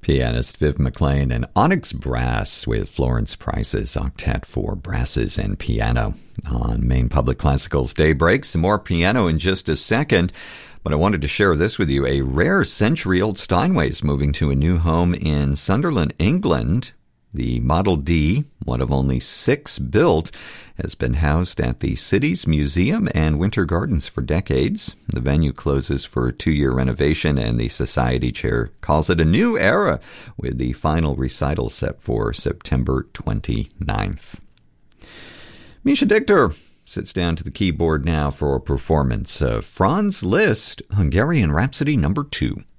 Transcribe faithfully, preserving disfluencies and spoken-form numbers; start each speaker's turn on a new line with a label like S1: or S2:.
S1: Pianist Viv McLean and Onyx Brass with Florence Price's Octet for Brasses and Piano on Maine Public Classical's Daybreak. Some more piano in just a second, but I wanted to share this with you. A rare century-old Steinway is moving to a new home in Sunderland, England. The Model D, one of only six built, has been housed at the city's museum and winter gardens for decades. The venue closes for a two-year renovation, and the Society Chair calls it a new era, with the final recital set for September twenty-ninth. Misha Dikter sits down to the keyboard now for a performance of Franz Liszt, Hungarian Rhapsody number two.